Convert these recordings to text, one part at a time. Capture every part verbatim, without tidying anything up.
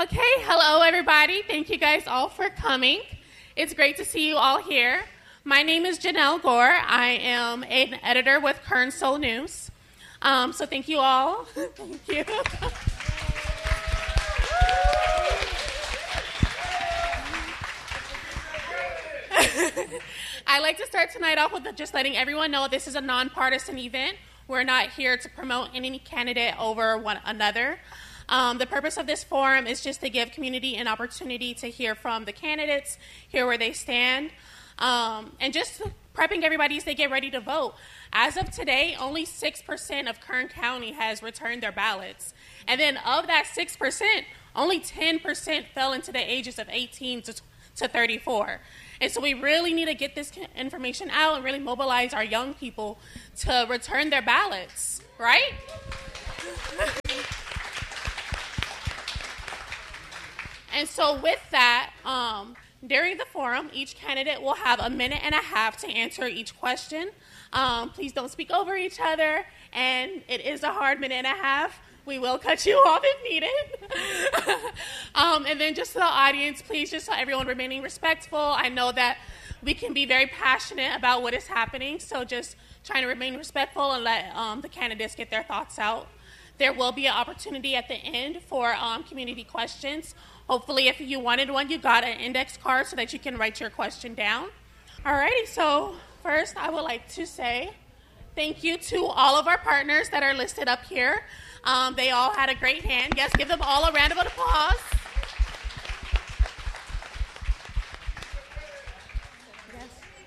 Okay, hello everybody. Thank you guys all for coming. It's great to see you all here. My name is Janelle Gore. I am an editor with Kern Soul News. Um, so thank you all. Thank you. I'd like to start tonight off with just letting everyone know this is a nonpartisan event. We're not here to promote any candidate over one another. Um, the purpose of this forum is just to give community an opportunity to hear from the candidates, hear where they stand, um, and just prepping everybody as they get ready to vote. As of today, only six percent of Kern County has returned their ballots. And then of that six percent, only ten percent fell into the ages of eighteen to thirty-four. And so we really need to get this information out and really mobilize our young people to return their ballots, right? And so with that, um, during the forum, each candidate will have a minute and a half to answer each question. Um, please don't speak over each other, and it is a hard minute and a half. We will cut you off if needed. um, and then just to the audience, please just so everyone remaining respectful. I know that we can be very passionate about what is happening, so just trying to remain respectful and let um, the candidates get their thoughts out. There will be an opportunity at the end for um, community questions. Hopefully, if you wanted one, you got an index card so that you can write your question down. Alrighty, so first I would like to say thank you to all of our partners that are listed up here. Um, they all had a great hand. Yes, give them all a round of applause. Yes.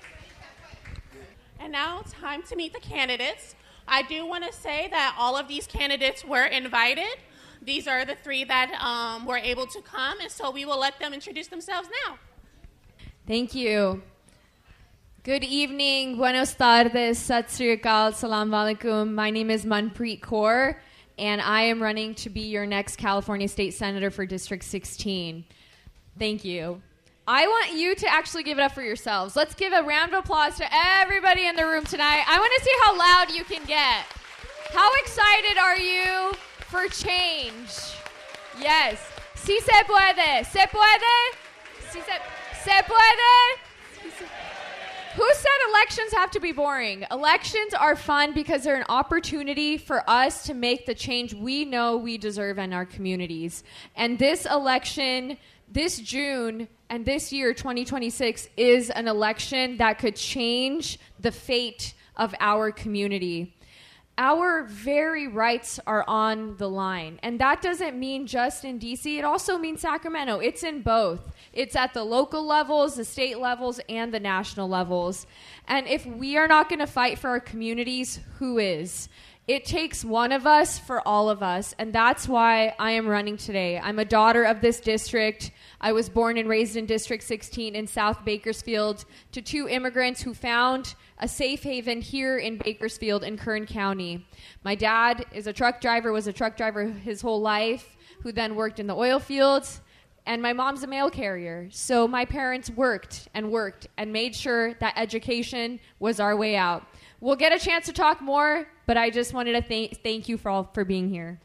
And now it's time to meet the candidates. I do want to say that all of these candidates were invited. These are the three that um, were able to come, and so we will let them introduce themselves now. Thank you. Good evening, buenos tardes, sat sri akal, salam alaikum. My name is Manpreet Kaur, and I am running to be your next California State Senator for District sixteen. Thank you. I want you to actually give it up for yourselves. Let's give a round of applause to everybody in the room tonight. I want to see how loud you can get. How excited are you for change? Yes. Si se puede. Se puede? Si se, se puede? Si se... Who said elections have to be boring? Elections are fun because they're an opportunity for us to make the change we know we deserve in our communities. And this election, this June and this year, twenty twenty-six, is an election that could change the fate of our community. Our very rights are on the line. And that doesn't mean just in D C. It also means Sacramento. It's in both. It's at the local levels, the state levels, and the national levels. And if we are not going to fight for our communities, who is? It takes one of us for all of us, and that's why I am running today. I'm a daughter of this district. I was born and raised in District sixteen in South Bakersfield to two immigrants who found a safe haven here in Bakersfield in Kern County. My dad is a truck driver, was a truck driver his whole life, who then worked in the oil fields, and my mom's a mail carrier. So my parents worked and worked and made sure that education was our way out. We'll get a chance to talk more, but I just wanted to th- thank you for all for being here.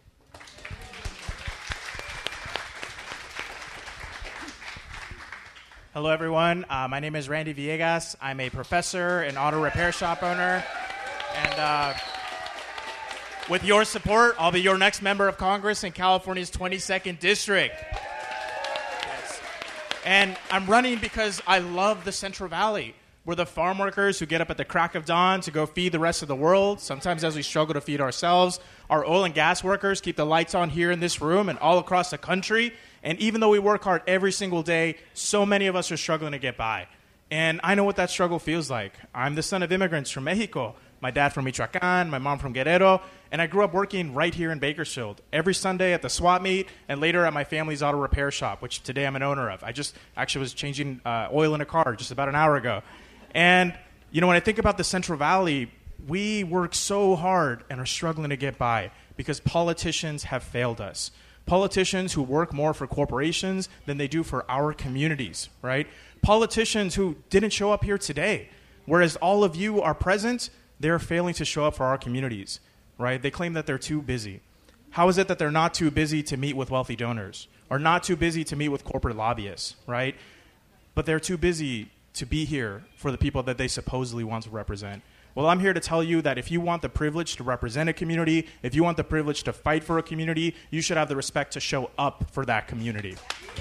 Hello, everyone. Uh, my name is Randy Villegas. I'm a professor and auto repair shop owner. And uh, with your support, I'll be your next member of Congress in California's twenty-second district. Yes. And I'm running because I love the Central Valley. We're the farm workers who get up at the crack of dawn to go feed the rest of the world, sometimes as we struggle to feed ourselves. Our oil and gas workers keep the lights on here in this room and all across the country. And even though we work hard every single day, so many of us are struggling to get by. And I know what that struggle feels like. I'm the son of immigrants from Mexico. My dad from Michoacan, my mom from Guerrero. And I grew up working right here in Bakersfield, every Sunday at the swap meet and later at my family's auto repair shop, which today I'm an owner of. I just actually was changing uh, oil in a car just about an hour ago. And, you know, when I think about the Central Valley, we work so hard and are struggling to get by because politicians have failed us. Politicians who work more for corporations than they do for our communities, right? Politicians who didn't show up here today, whereas all of you are present, they're failing to show up for our communities, right? They claim that they're too busy. How is it that they're not too busy to meet with wealthy donors are not too busy to meet with corporate lobbyists, right? But they're too busy to be here for the people that they supposedly want to represent. Well, I'm here to tell you that if you want the privilege to represent a community, if you want the privilege to fight for a community, you should have the respect to show up for that community.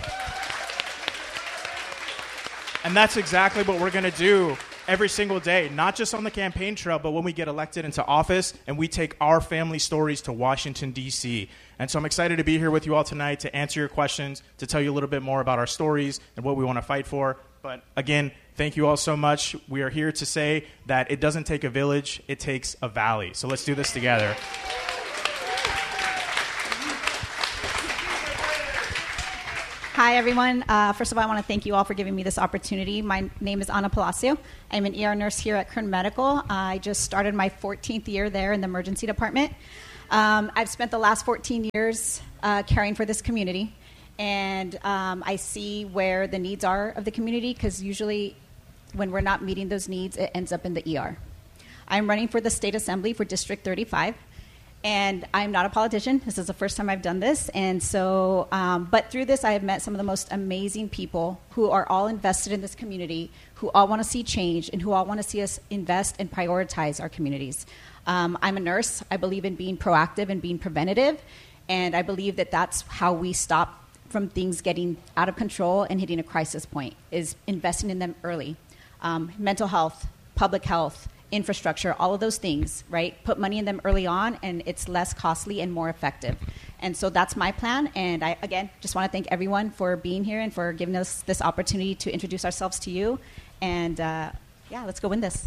And that's exactly what we're going to do every single day, not just on the campaign trail, but when we get elected into office and we take our family stories to Washington, D C. And so I'm excited to be here with you all tonight to answer your questions, to tell you a little bit more about our stories and what we want to fight for. But again, thank you all so much. We are here to say that it doesn't take a village, it takes a valley. So let's do this together. Hi, everyone. Uh, first of all, I want to thank you all for giving me this opportunity. My name is Ana Palacio. I'm an E R nurse here at Kern Medical. I just started my fourteenth year there in the emergency department. Um, I've spent the last fourteen years uh, caring for this community, and um, I see where the needs are of the community, because usually when we're not meeting those needs, it ends up in the E R. I'm running for the State Assembly for District thirty-five. And I'm not a politician. This is the first time I've done this. And so, um, but through this, I have met some of the most amazing people who are all invested in this community, who all want to see change, and who all want to see us invest and prioritize our communities. Um, I'm a nurse. I believe in being proactive and being preventative. And I believe that that's how we stop from things getting out of control and hitting a crisis point, is investing in them early. Um, mental health, public health, infrastructure, all of those things, right? Put money in them early on, and it's less costly and more effective. And so that's my plan. And I, again, just want to thank everyone for being here and for giving us this opportunity to introduce ourselves to you. And uh, yeah, let's go win this.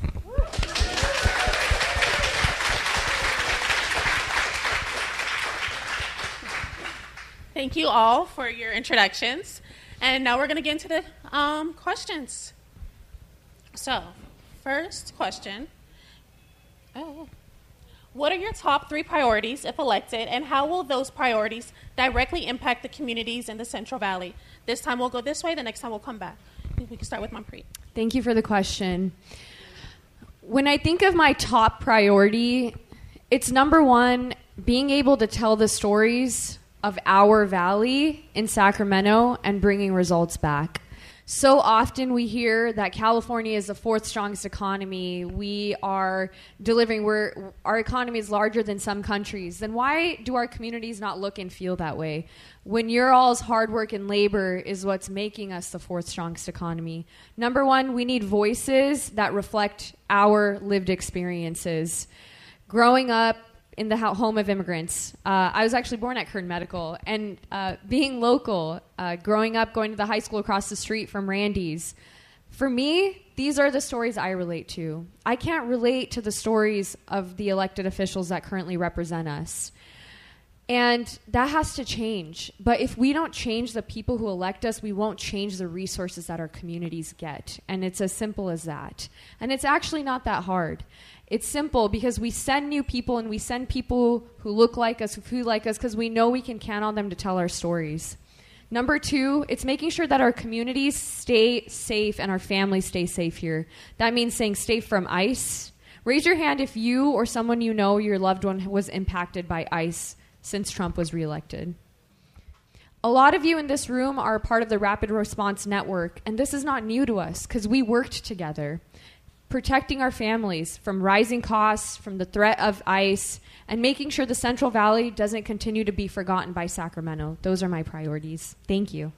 Thank you all for your introductions. And now we're going to get into the um, questions. So, first question. Oh. What are your top three priorities if elected, and how will those priorities directly impact the communities in the Central Valley? This time we'll go this way, the next time we'll come back. I think we can start with Manpreet. Thank you for the question. When I think of my top priority, it's number one, being able to tell the stories of our valley in Sacramento and bringing results back. So often we hear that California is the fourth strongest economy. We are delivering, we're, our economy is larger than some countries. Then why do our communities not look and feel that way? When your all's hard work and labor is what's making us the fourth strongest economy. Number one, we need voices that reflect our lived experiences. Growing up in the home of immigrants. Uh, I was actually born at Kern Medical, and uh, being local, uh, growing up, going to the high school across the street from Randy's, for me, these are the stories I relate to. I can't relate to the stories of the elected officials that currently represent us. And that has to change. But if we don't change the people who elect us, we won't change the resources that our communities get. And it's as simple as that. And it's actually not that hard. It's simple because we send new people, and we send people who look like us, who feel like us, because we know we can count on them to tell our stories. Number two, it's making sure that our communities stay safe and our families stay safe here. That means saying stay from ICE. Raise your hand if you or someone you know, your loved one, was impacted by ICE since Trump was reelected. A lot of you in this room are part of the Rapid Response Network, and this is not new to us because we worked together, protecting our families from rising costs, from the threat of ICE, and making sure the Central Valley doesn't continue to be forgotten by Sacramento. Those are my priorities. Thank you.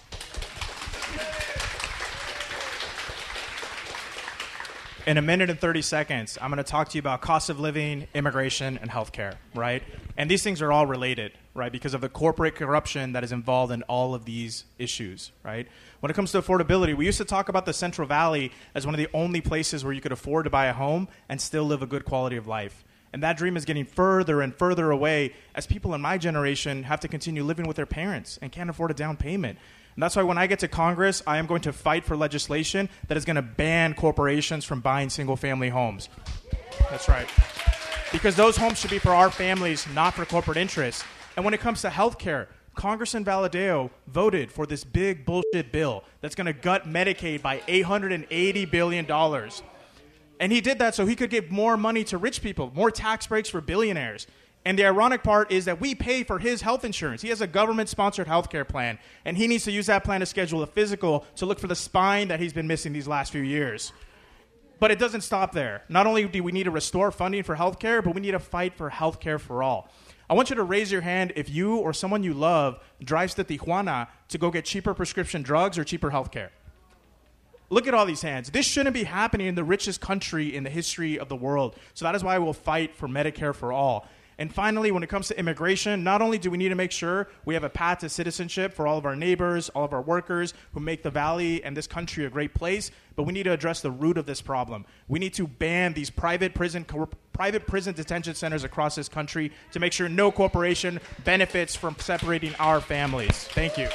In a minute and thirty seconds, I'm going to talk to you about cost of living, immigration, and healthcare, right? And these things are all related, right, because of the corporate corruption that is involved in all of these issues, right? When it comes to affordability, we used to talk about the Central Valley as one of the only places where you could afford to buy a home and still live a good quality of life. And that dream is getting further and further away as people in my generation have to continue living with their parents and can't afford a down payment. And that's why when I get to Congress, I am going to fight for legislation that is going to ban corporations from buying single-family homes. That's right. Because those homes should be for our families, not for corporate interests. And when it comes to health care, Congressman Valadao voted for this big bullshit bill that's going to gut Medicaid by eight hundred eighty billion dollars. And he did that so he could give more money to rich people, more tax breaks for billionaires. And the ironic part is that we pay for his health insurance. He has a government-sponsored health care plan, and he needs to use that plan to schedule a physical to look for the spine that he's been missing these last few years. But it doesn't stop there. Not only do we need to restore funding for health care, but we need to fight for health care for all. I want you to raise your hand if you or someone you love drives to Tijuana to go get cheaper prescription drugs or cheaper health care. Look at all these hands. This shouldn't be happening in the richest country in the history of the world. So that is why we'll fight for Medicare for all. And finally, when it comes to immigration, not only do we need to make sure we have a path to citizenship for all of our neighbors, all of our workers who make the Valley and this country a great place, but we need to address the root of this problem. We need to ban these private prison private prison detention centers across this country to make sure no corporation benefits from separating our families. Thank you.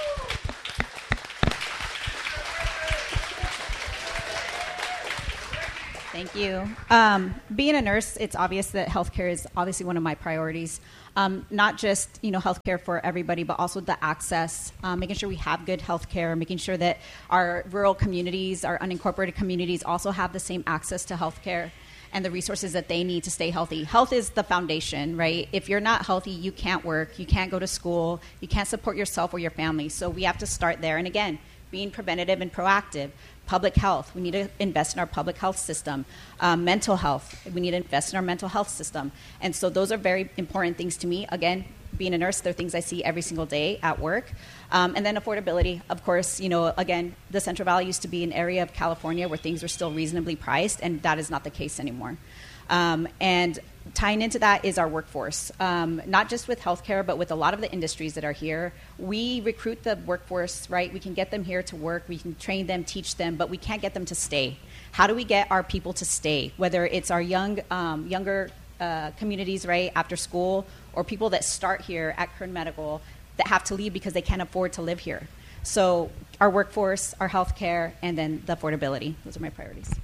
Thank you. Um, being a nurse, it's obvious that healthcare is obviously one of my priorities. Um, not just, you know, healthcare for everybody, but also the access, um, making sure we have good healthcare, making sure that our rural communities, our unincorporated communities also have the same access to healthcare and the resources that they need to stay healthy. Health is the foundation, right? If you're not healthy, you can't work, you can't go to school, you can't support yourself or your family. So we have to start there. And again, being preventative and proactive. Public health, we need to invest in our public health system. Um, mental health, we need to invest in our mental health system. And so those are very important things to me. Again, being a nurse, they're things I see every single day at work. Um, and then affordability, of course, you know, again, the Central Valley used to be an area of California where things were still reasonably priced, and that is not the case anymore. Um, and tying into that is our workforce, um, not just with healthcare, but with a lot of the industries that are here. We recruit the workforce, right? We can get them here to work. We can train them, teach them, but we can't get them to stay. How do we get our people to stay? Whether it's our young, um, younger uh, communities, right, after school, or people that start here at Kern Medical that have to leave because they can't afford to live here. So our workforce, our healthcare, and then the affordability. Those are my priorities.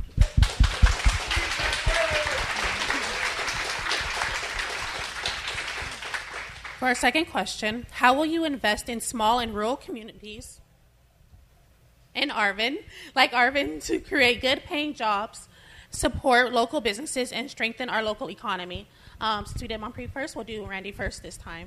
For our second question, how will you invest in small and rural communities in Arvin, like Arvin, to create good paying jobs, support local businesses, and strengthen our local economy? Um, since we did Monpreet first, we'll do Randy first this time.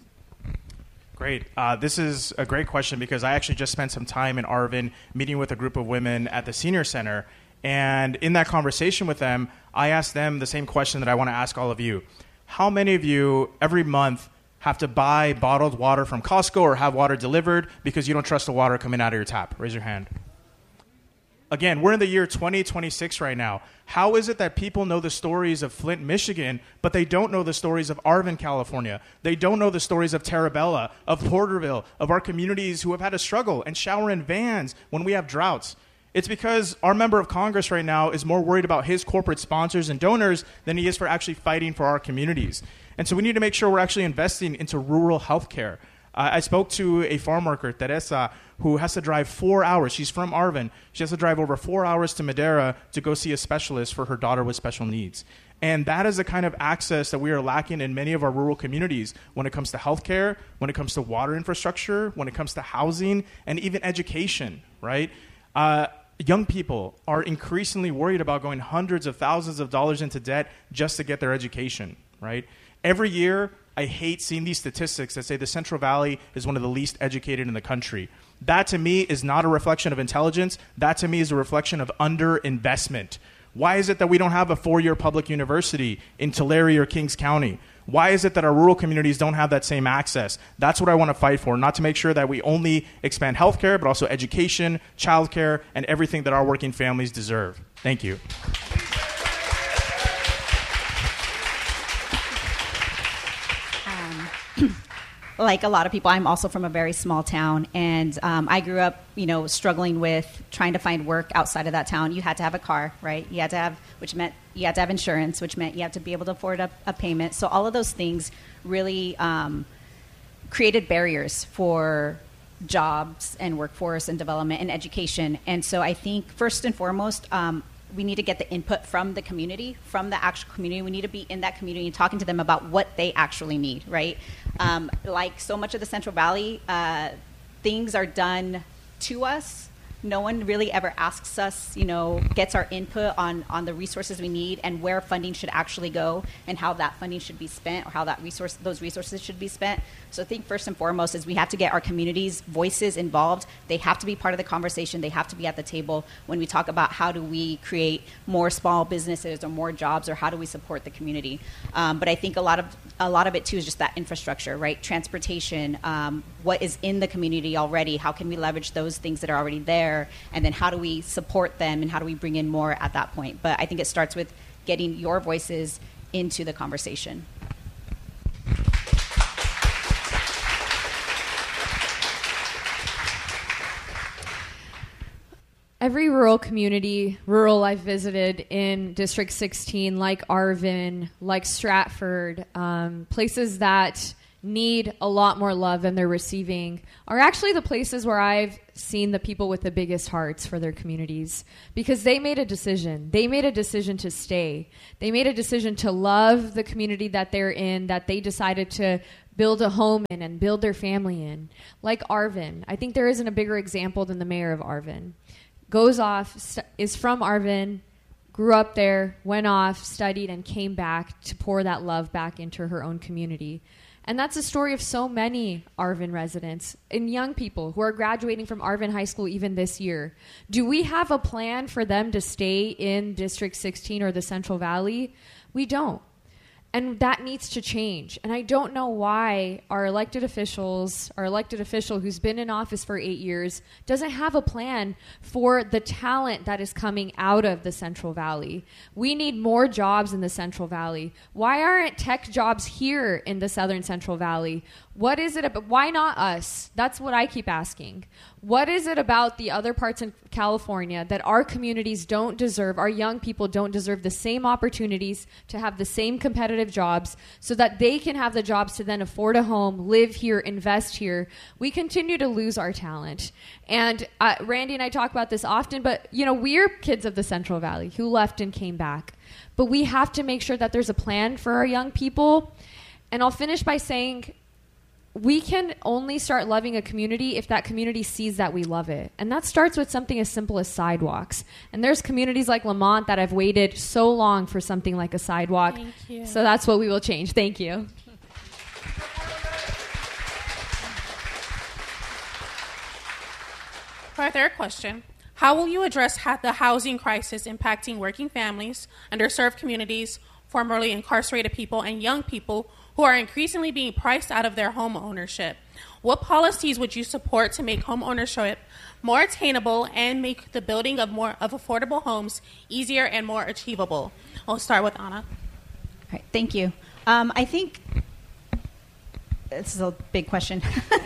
Great. Uh, this is a great question because I actually just spent some time in Arvin meeting with a group of women at the Senior Center. And in that conversation with them, I asked them the same question that I want to ask all of you. How many of you every month have to buy bottled water from Costco or have water delivered because you don't trust the water coming out of your tap? Raise your hand. Again, we're in the year twenty twenty-six right now. How is it that people know the stories of Flint, Michigan, but they don't know the stories of Arvin, California? They don't know the stories of Terabella, of Porterville, of our communities who have had to struggle and shower in vans when we have droughts? It's because our member of Congress right now is more worried about his corporate sponsors and donors than he is for actually fighting for our communities. And so we need to make sure we're actually investing into rural health care. Uh, I spoke to a farm worker, Teresa, who has to drive four hours. She's from Arvin. She has to drive over four hours to Madera to go see a specialist for her daughter with special needs. And that is the kind of access that we are lacking in many of our rural communities when it comes to healthcare, when it comes to water infrastructure, when it comes to housing, and even education, right? Uh, young people are increasingly worried about going hundreds of thousands of dollars into debt just to get their education, right? Every year, I hate seeing these statistics that say the Central Valley is one of the least educated in the country. That, to me, is not a reflection of intelligence. That, to me, is a reflection of underinvestment. Why is it that we don't have a four-year public university in Tulare or Kings County? Why is it that our rural communities don't have that same access? That's what I want to fight for, not to make sure that we only expand healthcare, but also education, childcare, and everything that our working families deserve. Thank you. Like a lot of people, I'm also from a very small town, and um, I grew up, you know, struggling with trying to find work outside of that town. You had to have a car, right? You had to have, which meant you had to have insurance, which meant you had to be able to afford a, a payment. So all of those things really um, created barriers for jobs and workforce and development and education. And so I think first and foremost, um, we need to get the input from the community, from the actual community. We need to be in that community and talking to them about what they actually need, right? Um, like so much of the Central Valley, uh, things are done to us no one really ever asks us, you know, gets our input on, on the resources we need and where funding should actually go and how that funding should be spent or how that resource, those resources should be spent. So I think first and foremost is we have to get our community's voices involved. They have to be part of the conversation. They have to be at the table when we talk about how do we create more small businesses or more jobs or how do we support the community. Um, but I think a lot of a lot of it too is just that infrastructure, right? Transportation, um, what is in the community already? How can we leverage those things that are already there? And then how do we support them and how do we bring in more at that point? But I think it starts with getting your voices into the conversation. Every rural community, rural I've visited in District sixteen, like Arvin, like Stratford, um, places that need a lot more love than they're receiving, are actually the places where I've seen the people with the biggest hearts for their communities, because they made a decision. They made a decision to stay. They made a decision to love the community that they're in, that they decided to build a home in and build their family in. Like Arvin. I think there isn't a bigger example than the mayor of Arvin. Goes off, st- is from Arvin, grew up there, went off, studied, and came back to pour that love back into her own community. And that's the story of so many Arvin residents and young people who are graduating from Arvin High School even this year. Do we have a plan for them to stay in District sixteen or the Central Valley? We don't. And that needs to change. And I don't know why our elected officials, our elected official who's been in office for eight years, doesn't have a plan for the talent that is coming out of the Central Valley. We need more jobs in the Central Valley. Why aren't tech jobs here in the Southern Central Valley? What is it about? Why not us? That's what I keep asking. What is it about the other parts in California that our communities don't deserve, our young people don't deserve the same opportunities to have the same competitive jobs so that they can have the jobs to then afford a home, live here, invest here? We continue to lose our talent. And uh, Randy and I talk about this often, but you know, we're kids of the Central Valley who left and came back. But we have to make sure that there's a plan for our young people. And I'll finish by saying, we can only start loving a community if that community sees that we love it. And that starts with something as simple as sidewalks. And there's communities like Lamont that have waited so long for something like a sidewalk. Thank you. So that's what we will change. Thank you. For our third question, how will you address ha- the housing crisis impacting working families, underserved communities, formerly incarcerated people, and young people who are increasingly being priced out of their home ownership? What policies would you support to make home ownership more attainable and make the building of more of affordable homes easier and more achievable? I'll start with Anna. All right, thank you. Um, I think this is a big question,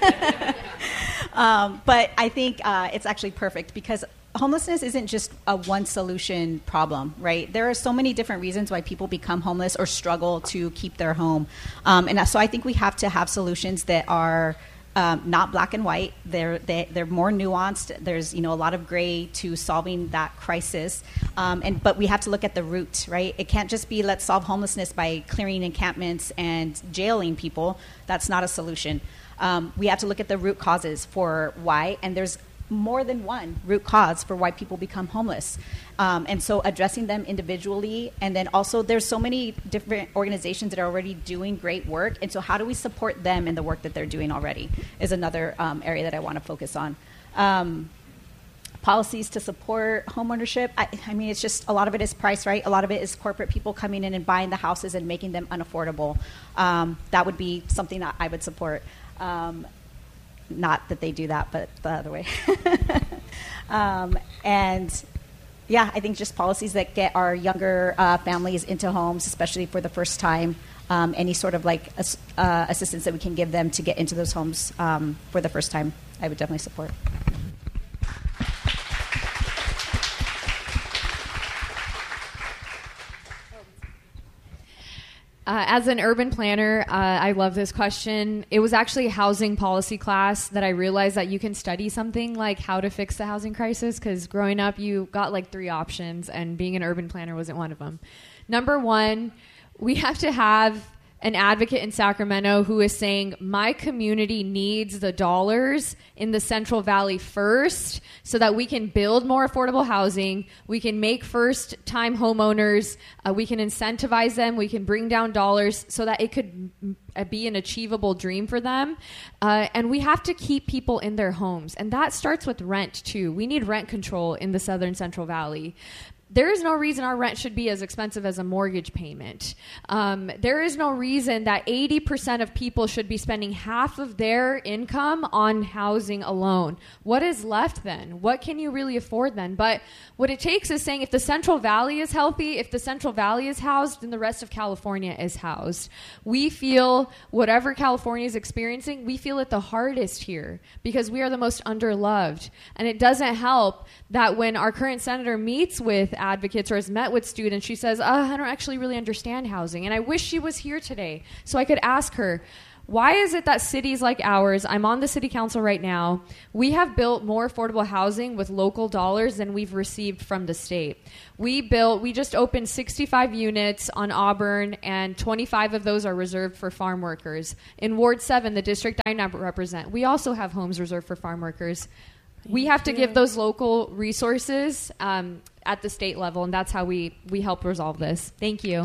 um, but I think uh, it's actually perfect because homelessness isn't just a one solution problem, right? There are so many different reasons why people become homeless or struggle to keep their home. Um, and so I think we have to have solutions that are um, not black and white. They're, they, they're more nuanced. There's, you know, a lot of gray to solving that crisis. Um, and, but we have to look at the root, right? It can't just be let's solve homelessness by clearing encampments and jailing people. That's not a solution. Um, we have to look at the root causes for why, and there's more than one root cause for why people become homeless. Um, and so addressing them individually, and then also there's so many different organizations that are already doing great work, and so how do we support them in the work that they're doing already is another um, area that I want to focus on. Um, policies to support homeownership, I, I mean, it's just a lot of it is price, right? A lot of it is corporate people coming in and buying the houses and making them unaffordable. Um, that would be something that I would support. Um, Not that they do that, but the other way. um, and yeah, I think just policies that get our younger uh, families into homes, especially for the first time, um, any sort of like uh, assistance that we can give them to get into those homes um, for the first time, I would definitely support. Uh, as an urban planner, uh, I love this question. It was actually a housing policy class that I realized that you can study something like how to fix the housing crisis, because growing up you got like three options and being an urban planner wasn't one of them. Number one, we have to have an advocate in Sacramento who is saying my community needs the dollars in the Central Valley first so that we can build more affordable housing, we can make first-time homeowners, uh, we can incentivize them, we can bring down dollars so that it could m- be an achievable dream for them. Uh, and we have to keep people in their homes. And that starts with rent, too. We need rent control in the Southern Central Valley. There is no reason our rent should be as expensive as a mortgage payment. Um, there is no reason that eighty percent of people should be spending half of their income on housing alone. What is left then? What can you really afford then? But what it takes is saying if the Central Valley is healthy, if the Central Valley is housed, then the rest of California is housed. We feel whatever California is experiencing, we feel it the hardest here because we are the most underloved. And it doesn't help that when our current senator meets with advocates or has met with students, she says, oh, I don't actually really understand housing. And I wish she was here today so I could ask her, why is it that cities like ours, I'm on the city council right now, we have built more affordable housing with local dollars than we've received from the state? We built, we just opened sixty-five units on Auburn, and twenty-five of those are reserved for farm workers. In Ward seven, the district I now represent, we also have homes reserved for farm workers. We have to give those local resources um, at the state level, and that's how we, we help resolve this. Thank you.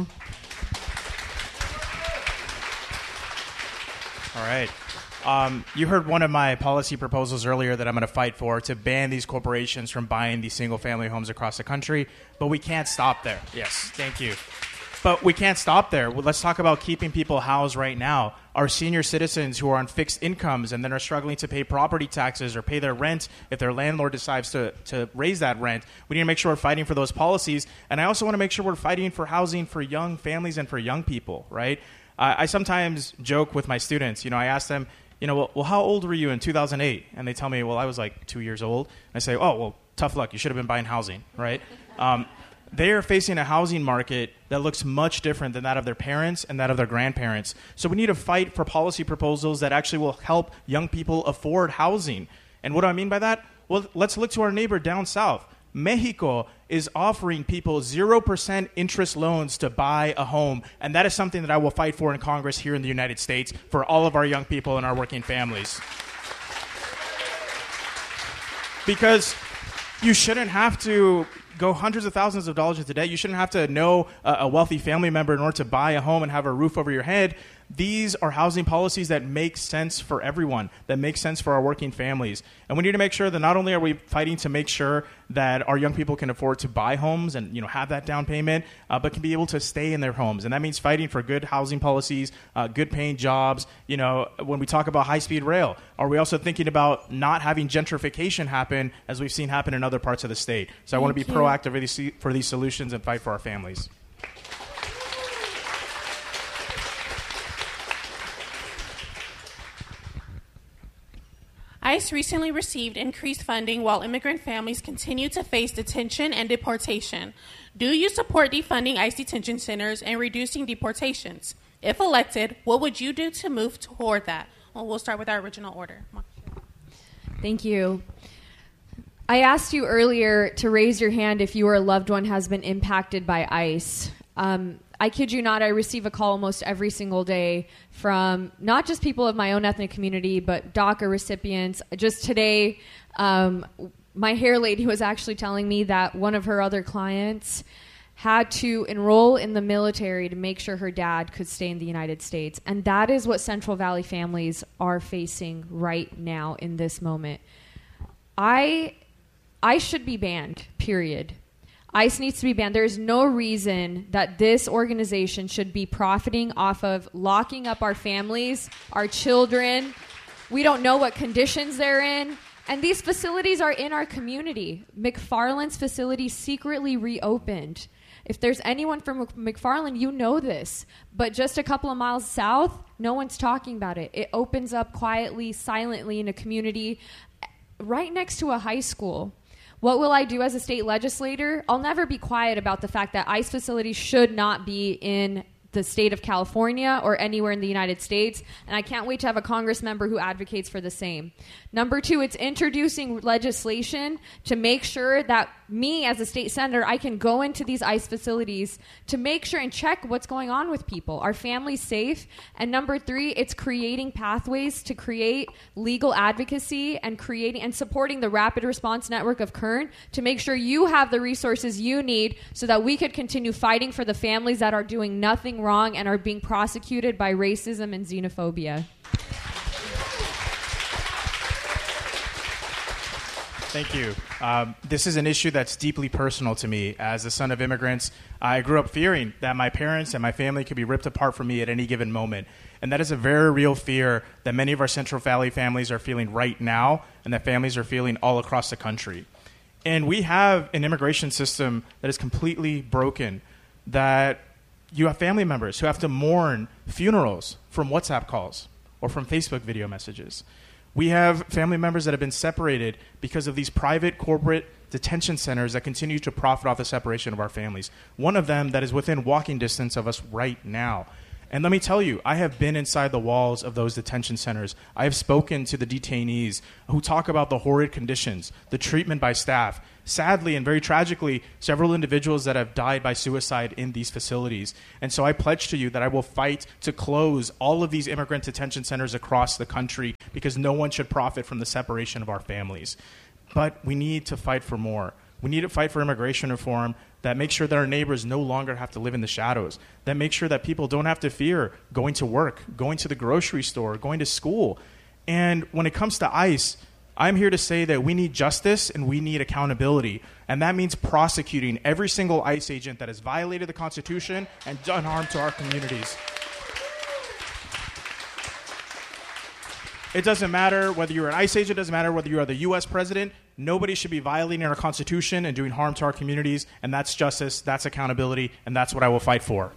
All right. Um, you heard one of my policy proposals earlier that I'm going to fight for, to ban these corporations from buying these single-family homes across the country, but we can't stop there. Yes, thank you. But we can't stop there. Well, let's talk about keeping people housed right now. Our senior citizens who are on fixed incomes and then are struggling to pay property taxes or pay their rent if their landlord decides to, to raise that rent. We need to make sure we're fighting for those policies. And I also want to make sure we're fighting for housing for young families and for young people, right? Uh, I sometimes joke with my students. You know, I ask them, you know, well, well, how old were you in two thousand eight? And they tell me, well, I was like two years old. And I say, oh, well, tough luck. You should have been buying housing, right? Um, They are facing a housing market that looks much different than that of their parents and that of their grandparents. So we need to fight for policy proposals that actually will help young people afford housing. And what do I mean by that? Well, let's look to our neighbor down south. Mexico is offering people zero percent interest loans to buy a home. And that is something that I will fight for in Congress here in the United States for all of our young people and our working families. Because you shouldn't have to go hundreds of thousands of dollars into debt. You shouldn't have to know a, a wealthy family member in order to buy a home and have a roof over your head. These are housing policies that make sense for everyone, that make sense for our working families. And we need to make sure that not only are we fighting to make sure that our young people can afford to buy homes and, you know, have that down payment, uh, but can be able to stay in their homes. And that means fighting for good housing policies, uh, good paying jobs. You know, when we talk about high-speed rail, are we also thinking about not having gentrification happen as we've seen happen in other parts of the state? So I want to be proactive for these, for these solutions and fight for our families. ICE recently received increased funding while immigrant families continue to face detention and deportation. Do you support defunding ICE detention centers and reducing deportations? If elected, what would you do to move toward that? Well, we'll start with our original order. Thank you. I asked you earlier to raise your hand if you or a loved one has been impacted by ICE. Um, I kid you not, I receive a call almost every single day from not just people of my own ethnic community, but DACA recipients. Just today, um, my hair lady was actually telling me that one of her other clients had to enroll in the military to make sure her dad could stay in the United States. And that is what Central Valley families are facing right now in this moment. I, I should be banned, period. ICE needs to be banned. There is no reason that this organization should be profiting off of locking up our families, our children. We don't know what conditions they're in. And these facilities are in our community. McFarland's facility secretly reopened. If there's anyone from McFarland, you know this. But just a couple of miles south, no one's talking about it. It opens up quietly, silently in a community right next to a high school. What will I do as a state legislator? I'll never be quiet about the fact that ICE facilities should not be in the state of California or anywhere in the United States, and I can't wait to have a Congress member who advocates for the same. Number two, it's introducing legislation to make sure that me as a state senator, I can go into these ICE facilities to make sure and check what's going on with people. Are families safe? And number three, it's creating pathways to create legal advocacy and creating and supporting the rapid response network of Kern to make sure you have the resources you need so that we could continue fighting for the families that are doing nothing wrong and are being prosecuted by racism and xenophobia. Thank you. Um, this is an issue that's deeply personal to me. As the son of immigrants, I grew up fearing that my parents and my family could be ripped apart from me at any given moment. And that is a very real fear that many of our Central Valley families are feeling right now and that families are feeling all across the country. And we have an immigration system that is completely broken, that you have family members who have to mourn funerals from WhatsApp calls or from Facebook video messages. We have family members that have been separated because of these private corporate detention centers that continue to profit off the separation of our families. One of them that is within walking distance of us right now. And let me tell you, I have been inside the walls of those detention centers. I have spoken to the detainees who talk about the horrid conditions, the treatment by staff. Sadly and very tragically, several individuals that have died by suicide in these facilities. And so I pledge to you that I will fight to close all of these immigrant detention centers across the country because no one should profit from the separation of our families. But we need to fight for more. We need to fight for immigration reform that makes sure that our neighbors no longer have to live in the shadows, that makes sure that people don't have to fear going to work, going to the grocery store, going to school. And when it comes to ICE, I'm here to say that we need justice and we need accountability. And that means prosecuting every single ICE agent that has violated the Constitution and done harm to our communities. It doesn't matter whether you're an ICE agent, it doesn't matter whether you are the U S president. Nobody should be violating our Constitution and doing harm to our communities. And that's justice, that's accountability, and that's what I will fight for.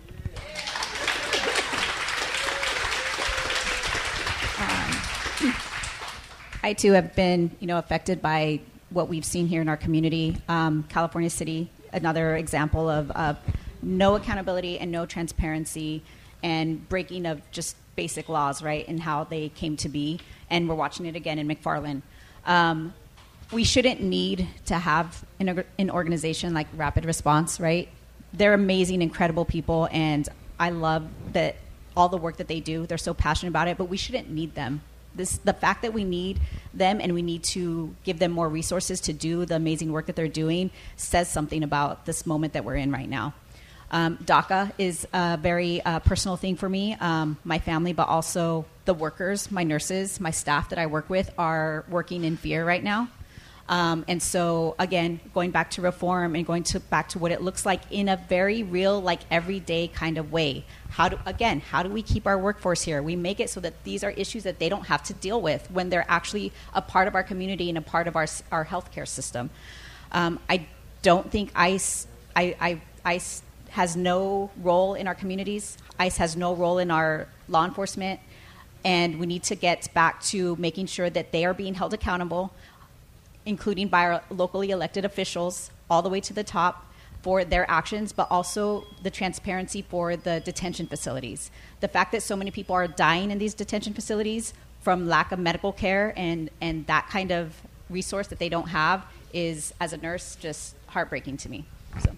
I, too, have been, you know, affected by what we've seen here in our community. Um, California City, another example of uh, no accountability and no transparency and breaking of just basic laws, right, and how they came to be. And we're watching it again in McFarland. Um, we shouldn't need to have an, an organization like Rapid Response, right? They're amazing, incredible people, and I love that all the work that they do. They're so passionate about it, but we shouldn't need them. This, the fact that we need them and we need to give them more resources to do the amazing work that they're doing says something about this moment that we're in right now. Um, DACA is a very uh, personal thing for me, um, my family, but also the workers, my nurses, my staff that I work with are working in fear right now. Um, and so, again, going back to reform and going to back to what it looks like in a very real, like everyday kind of way. How do, again, how do we keep our workforce here? We make it so that these are issues that they don't have to deal with when they're actually a part of our community and a part of our our healthcare system. Um, I don't think ICE, I, I, ICE has no role in our communities. ICE has no role in our law enforcement. And we need to get back to making sure that they are being held accountable, including by our locally elected officials all the way to the top for their actions, but also the transparency for the detention facilities. The fact that so many people are dying in these detention facilities from lack of medical care and, and that kind of resource that they don't have is, as a nurse, just heartbreaking to me. So.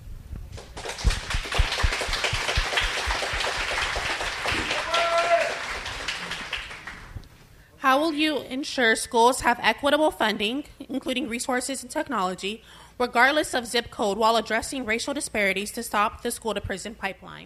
How will you ensure schools have equitable funding, including resources and technology, regardless of zip code, while addressing racial disparities to stop the school-to-prison pipeline?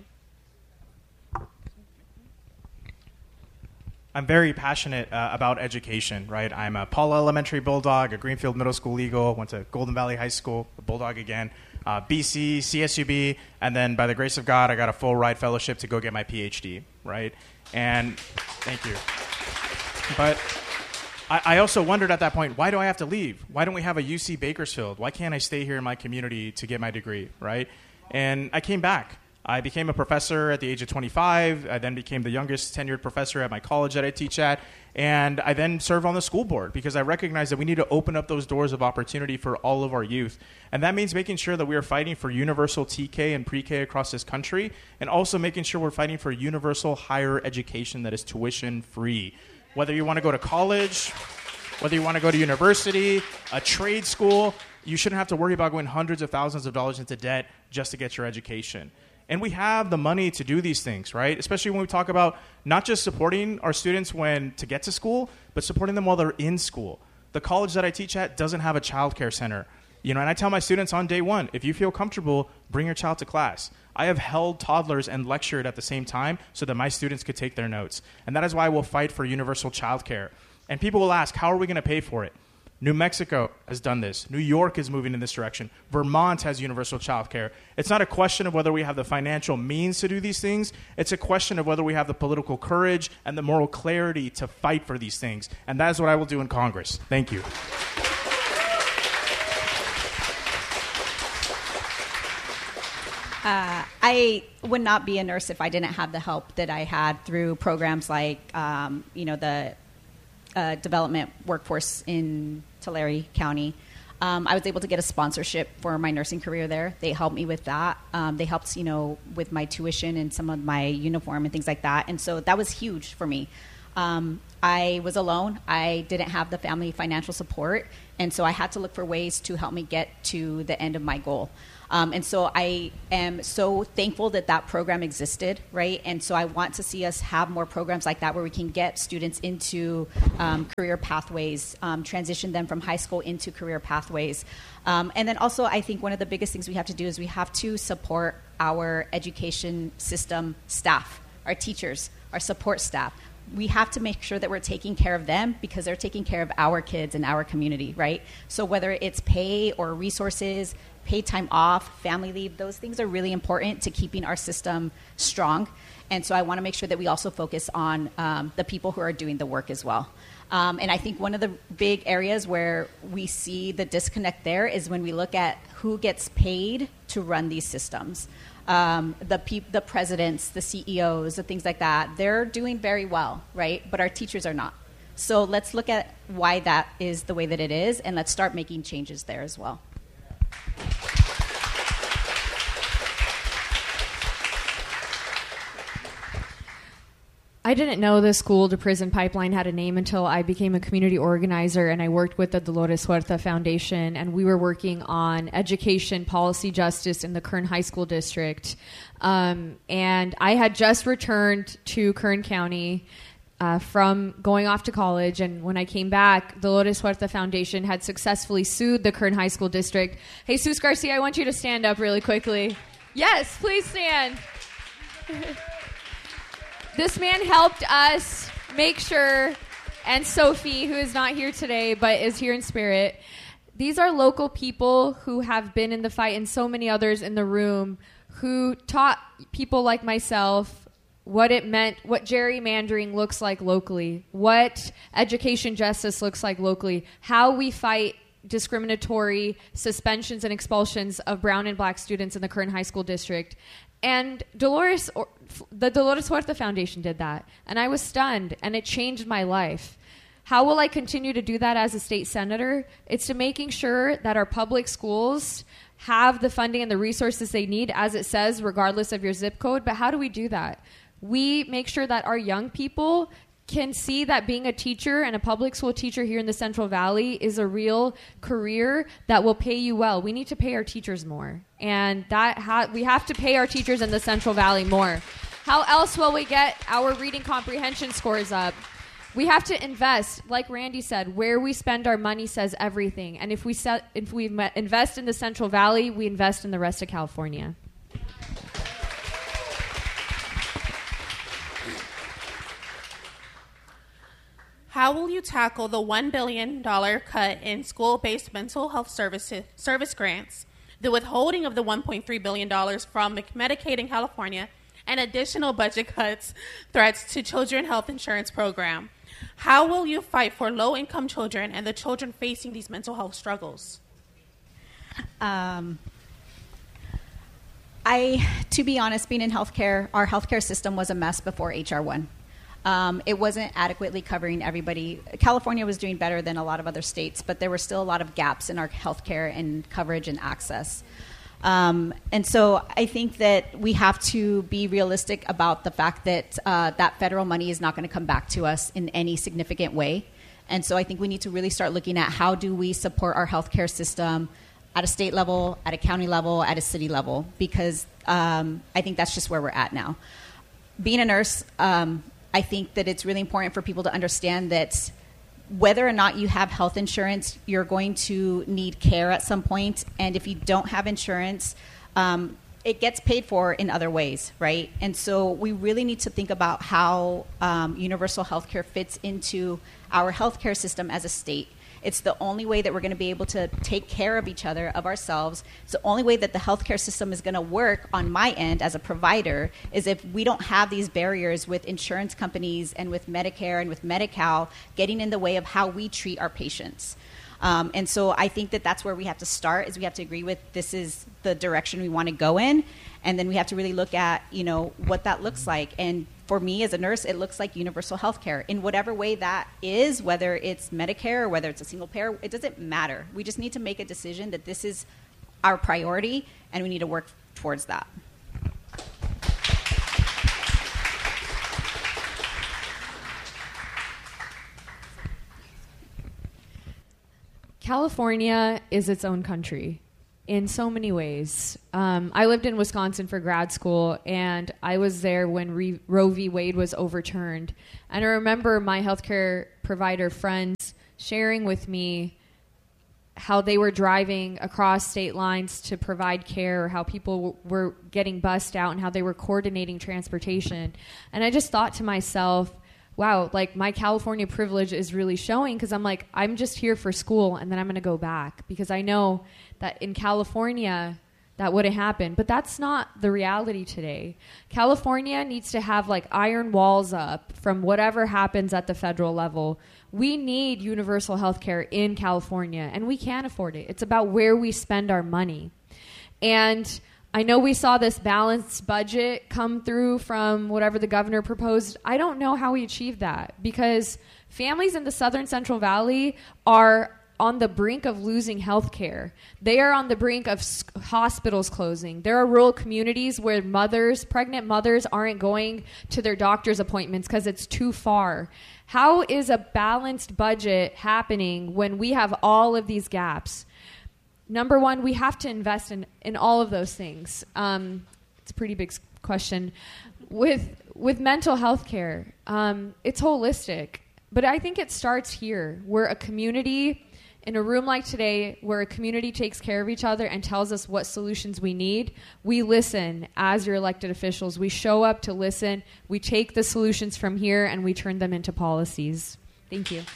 I'm very passionate uh, about education, right? I'm a Paula Elementary Bulldog, a Greenfield Middle School Eagle, went to Golden Valley High School, a Bulldog again, uh, B C, C S U B, and then by the grace of God, I got a full ride fellowship to go get my P H D, right? And thank you. But I, I also wondered at that point, why do I have to leave? Why don't we have a U C Bakersfield? Why can't I stay here in my community to get my degree, right? And I came back. I became a professor at the age of twenty-five. I then became the youngest tenured professor at my college that I teach at. And I then served on the school board because I recognize that we need to open up those doors of opportunity for all of our youth. And that means making sure that we are fighting for universal T K and pre-K across this country, and also making sure we're fighting for universal higher education that is tuition free. Whether you want to go to college, whether you want to go to university, a trade school, you shouldn't have to worry about going hundreds of thousands of dollars into debt just to get your education. And we have the money to do these things, right? Especially when we talk about not just supporting our students when to get to school, but supporting them while they're in school. The college that I teach at doesn't have a child care center. You know, and I tell my students on day one, if you feel comfortable, bring your child to class. I have held toddlers and lectured at the same time so that my students could take their notes. And that is why I will fight for universal child care. And people will ask, how are we going to pay for it? New Mexico has done this. New York is moving in this direction. Vermont has universal child care. It's not a question of whether we have the financial means to do these things. It's a question of whether we have the political courage and the moral clarity to fight for these things. And that is what I will do in Congress. Thank you. Uh, I would not be a nurse if I didn't have the help that I had through programs like, um, you know, the uh, development workforce in Tulare County. Um, I was able to get a sponsorship for my nursing career there. They helped me with that. Um, they helped, you know, with my tuition and some of my uniform and things like that. And so that was huge for me. Um, I was alone. I didn't have the family financial support. And so I had to look for ways to help me get to the end of my goal. Um, and so I am so thankful that that program existed, right? And so I want to see us have more programs like that where we can get students into um, career pathways, um, transition them from high school into career pathways. Um, and then also I think one of the biggest things we have to do is we have to support our education system staff, our teachers, our support staff. We have to make sure that we're taking care of them because they're taking care of our kids and our community, right? So whether it's pay or resources, paid time off, family leave, those things are really important to keeping our system strong. And so I want to make sure that we also focus on um, the people who are doing the work as well. Um, and I think one of the big areas where we see the disconnect there is when we look at who gets paid to run these systems. Um, the pe- the presidents, the C E Os, the things like that, they're doing very well, right? But our teachers are not. So let's look at why that is the way that it is, and let's start making changes there as well. I didn't know the school to prison pipeline had a name until I became a community organizer and I worked with the Dolores Huerta Foundation, and we were working on education policy justice in the Kern High School District. Um, and I had just returned to Kern County uh, from going off to college, and when I came back, the Dolores Huerta Foundation had successfully sued the Kern High School District. Jesus Garcia, I want you to stand up really quickly. Yes, please stand. This man helped us make sure, and Sophie, who is not here today but is here in spirit, these are local people who have been in the fight, and so many others in the room who taught people like myself what it meant, what gerrymandering looks like locally, what education justice looks like locally, how we fight discriminatory suspensions and expulsions of brown and black students in the Kern High School District. And Dolores, or, the Dolores Huerta Foundation did that. And I was stunned, and it changed my life. How will I continue to do that as a state senator? It's to making sure that our public schools have the funding and the resources they need, as it says, regardless of your zip code. But how do we do that? We make sure that our young people can see that being a teacher and a public school teacher here in the Central Valley is a real career that will pay you well. We need to pay our teachers more. And that ha- we have to pay our teachers in the Central Valley more. How else will we get our reading comprehension scores up? We have to invest, like Randy said, where we spend our money says everything. And if we set, if we invest in the Central Valley, we invest in the rest of California. How will you tackle the one billion dollars cut in school-based mental health services, service grants, the withholding of the one point three billion dollars from Medicaid in California, and additional budget cuts, threats to children's health insurance program? How will you fight for low-income children and the children facing these mental health struggles? Um, I, to be honest, being in healthcare, our healthcare system was a mess before H R one. Um, it wasn't adequately covering everybody. California was doing better than a lot of other states, but there were still a lot of gaps in our healthcare and coverage and access. Um, and so I think that we have to be realistic about the fact that uh, that federal money is not going to come back to us in any significant way. And so I think we need to really start looking at how do we support our healthcare system at a state level, at a county level, at a city level, because um, I think that's just where we're at now. Being a nurse, um, I think that it's really important for people to understand that whether or not you have health insurance, you're going to need care at some point. And if you don't have insurance, um, it gets paid for in other ways, right? And so we really need to think about how um, universal health care fits into our healthcare system as a state. It's the only way that we're going to be able to take care of each other, of ourselves. It's the only way that the healthcare system is going to work on my end as a provider is if we don't have these barriers with insurance companies and with Medicare and with Medi-Cal getting in the way of how we treat our patients. Um, and so I think that that's where we have to start, is we have to agree with this is the direction we want to go in. And then we have to really look at, you know, what that looks like. And for me as a nurse, it looks like universal health care in whatever way that is, whether it's Medicare or whether it's a single payer, it doesn't matter. We just need to make a decision that this is our priority and we need to work towards that. California is its own country in so many ways. Um, I lived in Wisconsin for grad school, and I was there when Re- Roe v. Wade was overturned. And I remember my healthcare provider friends sharing with me how they were driving across state lines to provide care, or how people w- were getting bussed out and how they were coordinating transportation. And I just thought to myself, wow, like my California privilege is really showing, because I'm like, I'm just here for school and then I'm going to go back, because I know that in California that wouldn't happen. But that's not the reality today. California needs to have like iron walls up from whatever happens at the federal level. We need universal health care in California, and we can afford it. It's about where we spend our money. And I know we saw this balanced budget come through from whatever the governor proposed. I don't know how we achieved that, because families in the Southern Central Valley are on the brink of losing health care. They are on the brink of s- hospitals closing. There are rural communities where mothers, pregnant mothers, aren't going to their doctor's appointments because it's too far. How is a balanced budget happening when we have all of these gaps? Number one, we have to invest in, in all of those things. Um, it's a pretty big question. With with mental health care, um, it's holistic. But I think it starts here. We're a community in a room like today, where a community takes care of each other and tells us what solutions we need. We listen as your elected officials. We show up to listen. We take the solutions from here and we turn them into policies. Thank you.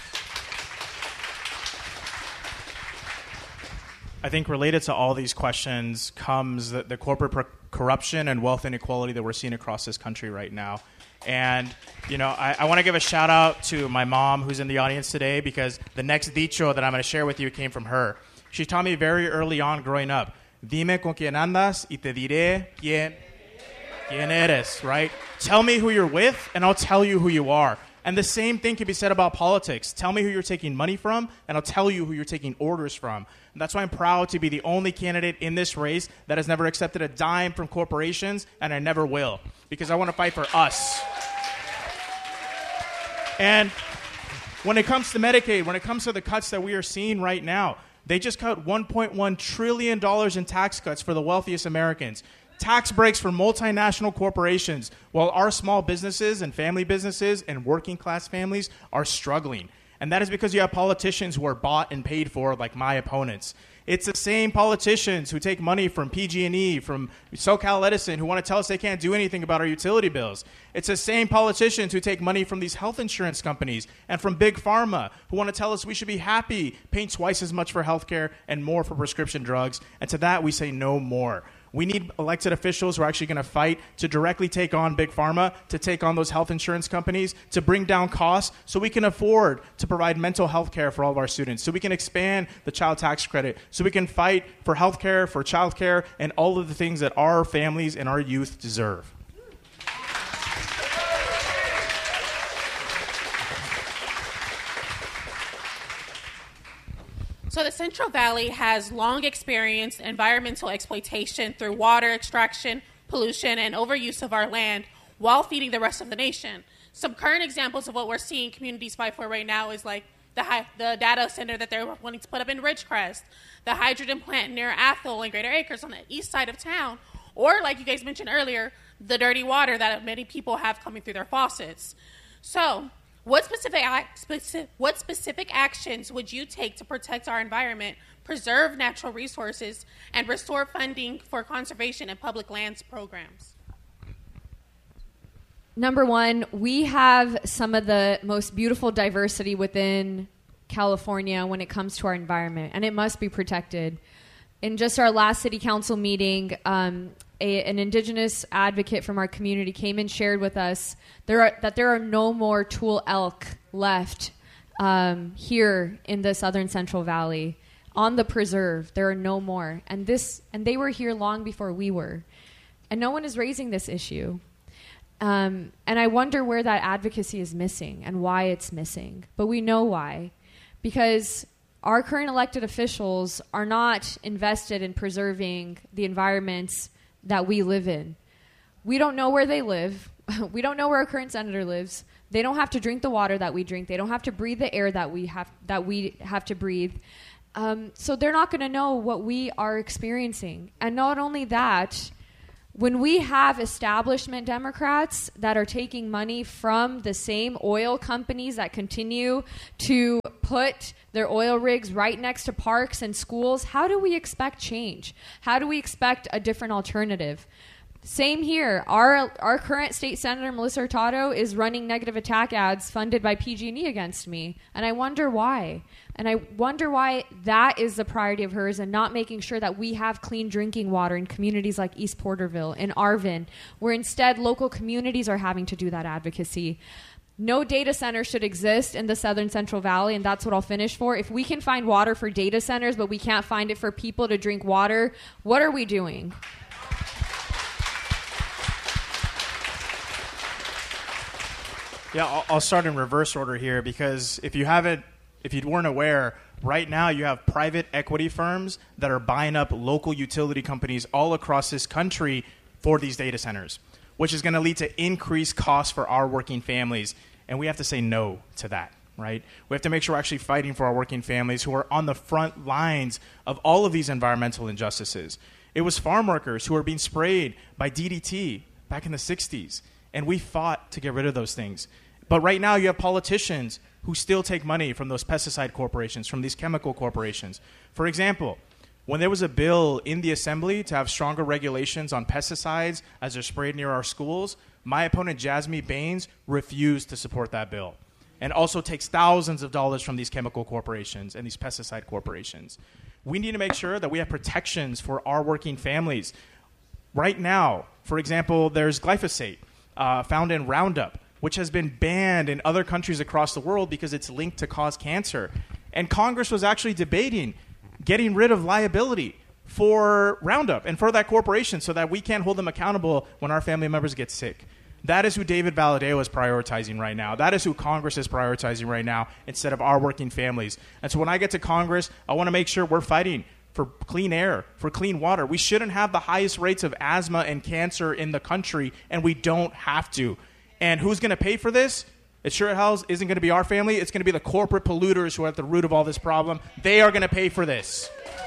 I think related to all these questions comes the, the corporate per- corruption and wealth inequality that we're seeing across this country right now. And, you know, I, I want to give a shout out to my mom, who's in the audience today, because the next dicho that I'm going to share with you came from her. She taught me very early on growing up, dime con quién andas y te diré quién, quién eres, right? Tell me who you're with and I'll tell you who you are. And the same thing can be said about politics. Tell me who you're taking money from, and I'll tell you who you're taking orders from. And that's why I'm proud to be the only candidate in this race that has never accepted a dime from corporations, and I never will, because I want to fight for us. And when it comes to Medicaid, when it comes to the cuts that we are seeing right now, they just cut one point one trillion dollars in tax cuts for the wealthiest Americans. Tax breaks for multinational corporations, while our small businesses and family businesses and working class families are struggling. And that is because you have politicians who are bought and paid for, like my opponents. It's the same politicians who take money from P G and E, from SoCal Edison, who want to tell us they can't do anything about our utility bills. It's the same politicians who take money from these health insurance companies and from Big Pharma, who want to tell us we should be happy paying twice as much for healthcare and more for prescription drugs. And to that, we say no more. We need elected officials who are actually going to fight to directly take on Big Pharma, to take on those health insurance companies, to bring down costs so we can afford to provide mental health care for all of our students, so we can expand the child tax credit, so we can fight for health care, for child care, and all of the things that our families and our youth deserve. So the Central Valley has long experienced environmental exploitation through water extraction, pollution, and overuse of our land while feeding the rest of the nation. Some current examples of what we're seeing communities fight for right now is like the, high, the data center that they're wanting to put up in Ridgecrest, the hydrogen plant near Athol and Greater Acres on the east side of town, or like you guys mentioned earlier, the dirty water that many people have coming through their faucets. So What specific, specific what specific actions would you take to protect our environment, preserve natural resources, and restore funding for conservation and public lands programs? Number one, we have some of the most beautiful diversity within California when it comes to our environment, and it must be protected. In just our last city council meeting, um, a, an indigenous advocate from our community came and shared with us there are, that there are no more Tule elk left um, here in the southern Central Valley. On the preserve, there are no more. And this, and they were here long before we were. And no one is raising this issue. Um, and I wonder where that advocacy is missing and why it's missing. But we know why. Because our current elected officials are not invested in preserving the environments that we live in. We don't know where they live. We don't know where our current senator lives. They don't have to drink the water that we drink. They don't have to breathe the air that we have that we have to breathe. Um, so they're not going to know what we are experiencing. And not only that, when we have establishment Democrats that are taking money from the same oil companies that continue to put their oil rigs right next to parks and schools, how do we expect change? How do we expect a different alternative? Same here. Our our current state senator, Melissa Hurtado, is running negative attack ads funded by P G and E against me. And I wonder why. And I wonder why that is the priority of hers and not making sure that we have clean drinking water in communities like East Porterville and Arvin, where instead local communities are having to do that advocacy. No data center should exist in the southern Central Valley, and that's what I'll finish for. If we can find water for data centers, but we can't find it for people to drink water, what are we doing? Yeah, I'll, I'll start in reverse order here because if you haven't, if you weren't aware, right now you have private equity firms that are buying up local utility companies all across this country for these data centers, which is going to lead to increased costs for our working families. And we have to say no to that, right? We have to make sure we're actually fighting for our working families who are on the front lines of all of these environmental injustices. It was farm workers who were being sprayed by D D T back in the sixties, and we fought to get rid of those things. But right now you have politicians who still take money from those pesticide corporations, from these chemical corporations. For example, when there was a bill in the assembly to have stronger regulations on pesticides as they're sprayed near our schools, my opponent, Jasmine Baines, refused to support that bill and also takes thousands of dollars from these chemical corporations and these pesticide corporations. We need to make sure that we have protections for our working families. Right now, for example, there's glyphosate uh, found in Roundup, which has been banned in other countries across the world because it's linked to cause cancer. And Congress was actually debating getting rid of liability for Roundup and for that corporation so that we can't hold them accountable when our family members get sick. That is who David Valadao is prioritizing right now. That is who Congress is prioritizing right now instead of our working families. And so when I get to Congress, I want to make sure we're fighting for clean air, for clean water. We shouldn't have the highest rates of asthma and cancer in the country, and we don't have to. And who's going to pay for this? It sure as isn't going to be our family. It's going to be the corporate polluters who are at the root of all this problem. They are going to pay for this.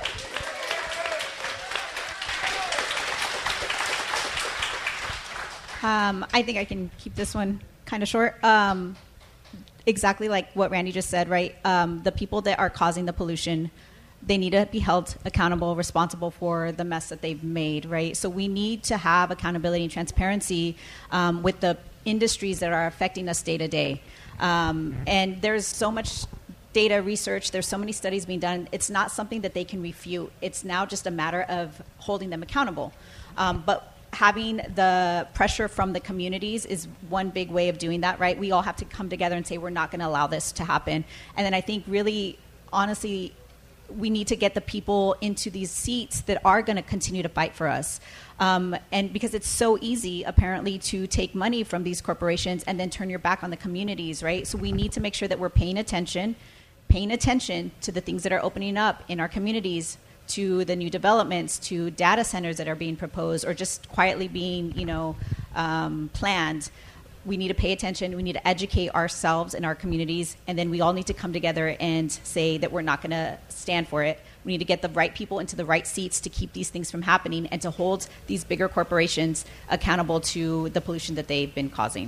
Um, I think I can keep this one kind of short. Um, exactly like what Randy just said, right? Um, the people that are causing the pollution, they need to be held accountable, responsible for the mess that they've made, right? So we need to have accountability and transparency um, with the industries that are affecting us day to day. Um, and there's so much data research. There's so many studies being done. It's not something that they can refute. It's now just a matter of holding them accountable. Um, but having the pressure from the communities is one big way of doing that, right? We all have to come together and say, we're not going to allow this to happen. And then I think really, honestly, we need to get the people into these seats that are going to continue to fight for us. Um, and because it's so easy, apparently, to take money from these corporations and then turn your back on the communities, right? So we need to make sure that we're paying attention, paying attention to the things that are opening up in our communities, to the new developments, to data centers that are being proposed or just quietly being, you know, um, planned. We need to pay attention. We need to educate ourselves and our communities. And then we all need to come together and say that we're not going to stand for it. We need to get the right people into the right seats to keep these things from happening and to hold these bigger corporations accountable to the pollution that they've been causing.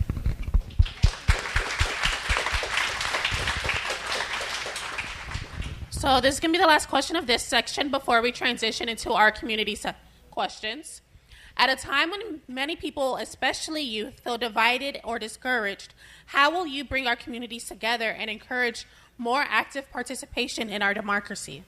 So this is going to be the last question of this section before we transition into our community se- questions. At a time when many people, especially youth, feel divided or discouraged, how will you bring our communities together and encourage more active participation in our democracy?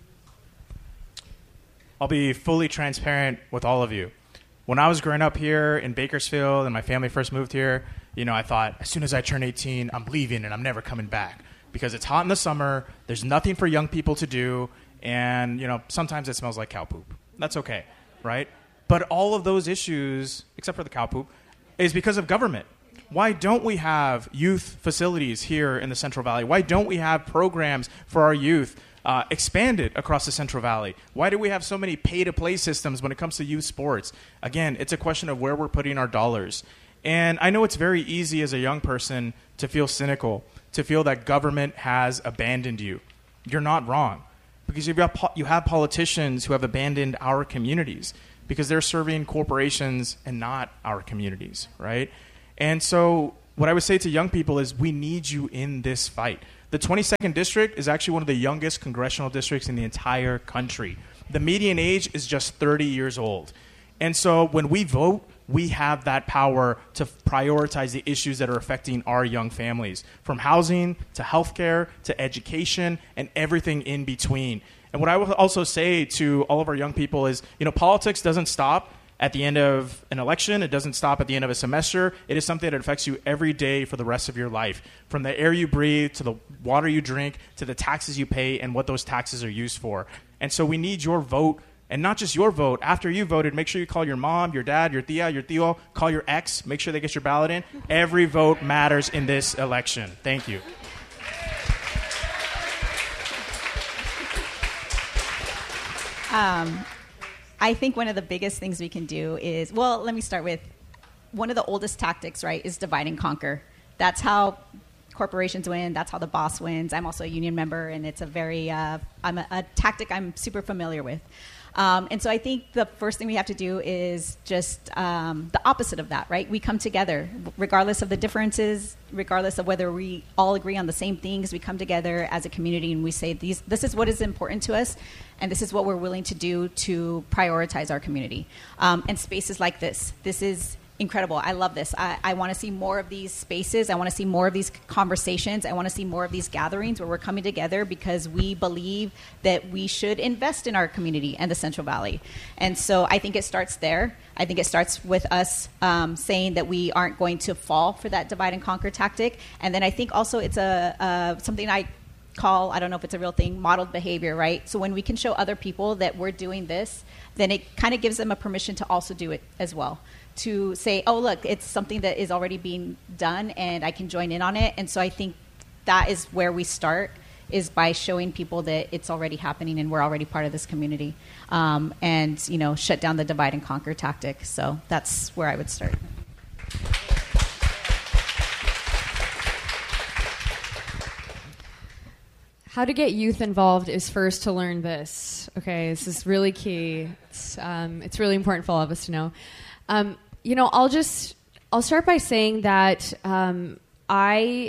I'll be fully transparent with all of you. When I was growing up here in Bakersfield and my family first moved here, you know, I thought as soon as I turn eighteen, I'm leaving and I'm never coming back because it's hot in the summer, there's nothing for young people to do, and, you know, sometimes it smells like cow poop. That's okay, right? But all of those issues, except for the cow poop, is because of government. Why don't we have youth facilities here in the Central Valley? Why don't we have programs for our youth uh, expanded across the Central Valley? Why do we have so many pay-to-play systems when it comes to youth sports? Again, it's a question of where we're putting our dollars. And I know it's very easy as a young person to feel cynical, to feel that government has abandoned you. You're not wrong, because you've got po- you have politicians who have abandoned our communities because they're serving corporations and not our communities, right? And so what I would say to young people is we need you in this fight. The twenty-second District is actually one of the youngest congressional districts in the entire country. The median age is just thirty years old. And so when we vote, we have that power to prioritize the issues that are affecting our young families, from housing to healthcare to education and everything in between. And what I will also say to all of our young people is, you know, politics doesn't stop at the end of an election. It doesn't stop at the end of a semester. It is something that affects you every day for the rest of your life, from the air you breathe to the water you drink to the taxes you pay and what those taxes are used for. And so we need your vote, and not just your vote. After you voted, make sure you call your mom, your dad, your tia, your tío, call your ex, make sure they get your ballot in. Every vote matters in this election. Thank you. Um, I think one of the biggest things we can do is, well, let me start with one of the oldest tactics, right, is divide and conquer. That's how corporations win. That's how the boss wins. I'm also a union member, and it's a very, uh, I'm a, a tactic I'm super familiar with. Um, and so I think the first thing we have to do is just um, the opposite of that, right? We come together, regardless of the differences, regardless of whether we all agree on the same things. We come together as a community and we say, these, this is what is important to us, and this is what we're willing to do to prioritize our community. Um, and spaces like this, this is incredible. I love this. I, I want to see more of these spaces. I want to see more of these conversations. I want to see more of these gatherings where we're coming together because we believe that we should invest in our community and the Central Valley. And so I think it starts there. I think it starts with us um, saying that we aren't going to fall for that divide and conquer tactic. And then I think also it's a uh, something I call, I don't know if it's a real thing, modeled behavior, right? So when we can show other people that we're doing this, then it kind of gives them a permission to also do it as well. To say, oh, look, it's something that is already being done and I can join in on it. And so I think that is where we start, is by showing people that it's already happening and we're already part of this community. Um, and, you know, shut down the divide and conquer tactic. So that's where I would start. How to get youth involved is first to learn this. Okay, this is really key. It's, um, it's really important for all of us to know. Um, you know, I'll just, I'll start by saying that um, I,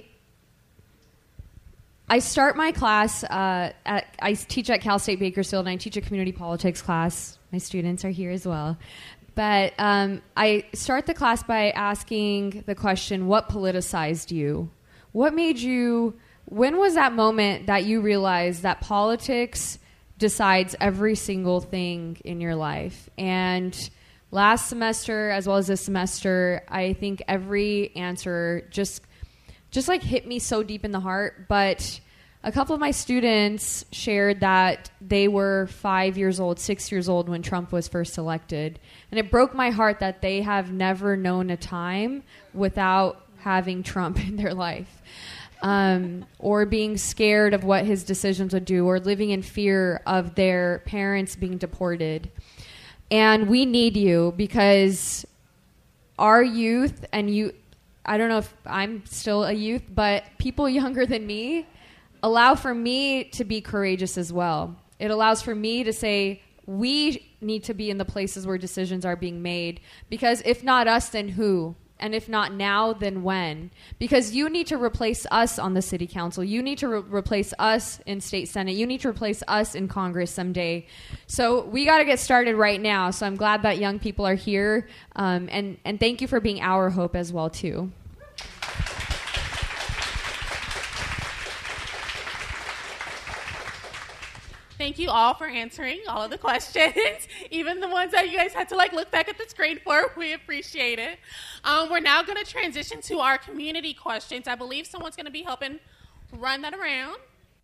I start my class, uh, at, I teach at Cal State Bakersfield, and I teach a community politics class. My students are here as well. But um, I start the class by asking the question, what politicized you? What made you when was that moment that you realized that politics decides every single thing in your life? And last semester, as well as this semester, I think every answer just just like hit me so deep in the heart. But a couple of my students shared that they were five years old, six years old when Trump was first elected. And it broke my heart that they have never known a time without having Trump in their life. Um, or being scared of what his decisions would do, or living in fear of their parents being deported. And we need you, because our youth, and you, I don't know if I'm still a youth, but people younger than me allow for me to be courageous as well. It allows for me to say, we need to be in the places where decisions are being made, because if not us, then who? And if not now, then when? Because you need to replace us on the city council. You need to re- replace us in state senate. You need to replace us in Congress someday. So we got to get started right now. So I'm glad that young people are here. Um, and, and thank you for being our hope as well, too. Thank you all for answering all of the questions, even the ones that you guys had to like look back at the screen for. We appreciate it. Um, we're now going to transition to our community questions. I believe someone's going to be helping run that around.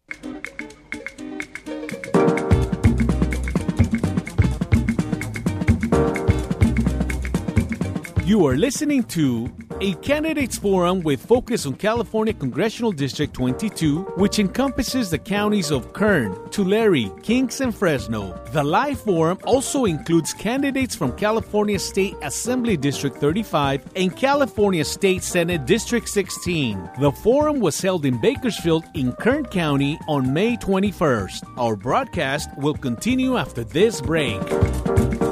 You are listening to a candidates forum with focus on California Congressional District twenty-two, which encompasses the counties of Kern, Tulare, Kings, and Fresno. The live forum also includes candidates from California State Assembly District thirty-five and California State Senate District sixteen. The forum was held in Bakersfield in Kern County on May twenty-first. Our broadcast will continue after this break.